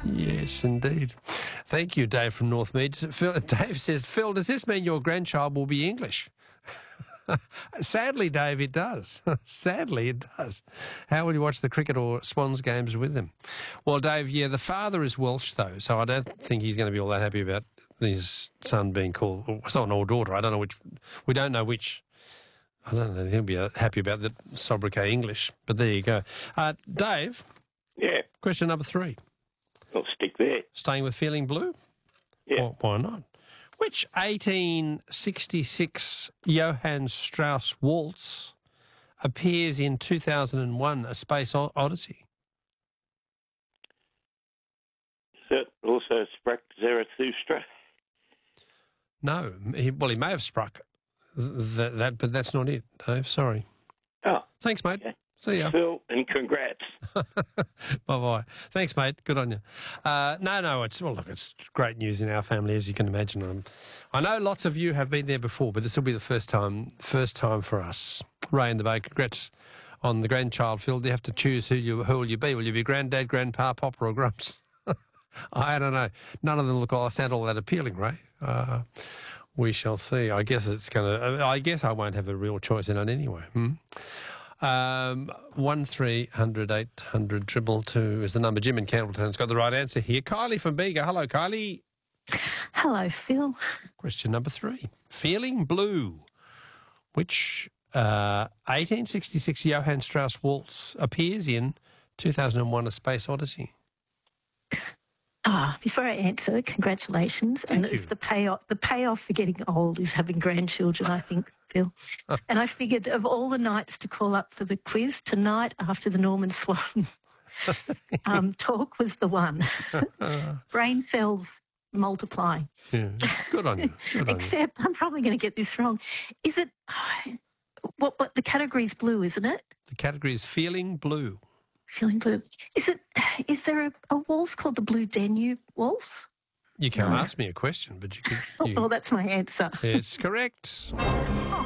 Yes, indeed. Thank you, Dave from Northmead. Dave says, Phil, does this mean your grandchild will be English? Sadly, Dave, it does. Sadly, it does. How will you watch the cricket or Swans games with them? Well, Dave, yeah, the father is Welsh, though, so I don't think he's going to be all that happy about his son being called, son or daughter. I don't know which. We don't know which. I don't know. He'll be happy about the sobriquet English, but there you go. Dave? Yeah. Question number 3. I'll stick there. Staying with Feeling Blue? Yeah. Why not? Which 1866 Johann Strauss waltz appears in 2001, A Space Odyssey? Is that also Sprach Zarathustra? No. He may have struck that, but that's not it, Dave. Sorry. Oh. Thanks, mate. Okay. See ya. Phil, and congrats. Bye-bye. Thanks, mate. Good on you. It's great news in our family, as you can imagine. I know lots of you have been there before, but this will be the first time for us. Ray in the Bay, congrats on the grandchild, Phil. Do you have to choose who will you be? Will you be granddad, grandpa, papa or grumps? I don't know. None of them sound all that appealing, Ray. We shall see. I guess I won't have a real choice in it anyway. 1300 800 222 is the number. Jim in Campbelltown's got the right answer here. Kylie from Bega. Hello, Kylie. Hello, Phil. Question number 3. Feeling Blue. Which 1866 Johann Strauss waltz appears in 2001, A Space Odyssey? Before I answer, congratulations. Thank and you. It's the payoff for getting old is having grandchildren, I think, Phil. And I figured of all the nights to call up for the quiz, tonight after the Norman Swan talk was the one. Brain cells multiply. Yeah, good on you. Except I'm probably going to get this wrong. Is it what the category is blue, isn't it? The category is Feeling Blue. Feeling blue. Is there a waltz called the Blue Danube Waltz? You can't ask me a question, but you can. Well, that's my answer. It's correct.